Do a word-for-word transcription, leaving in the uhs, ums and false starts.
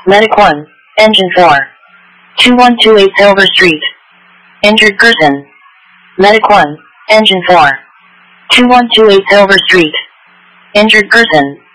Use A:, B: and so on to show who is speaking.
A: Medic one, Engine four. two one two eight Silver Street. Injured person. Medic one, Engine four. two one two eight Silver Street. Injured person.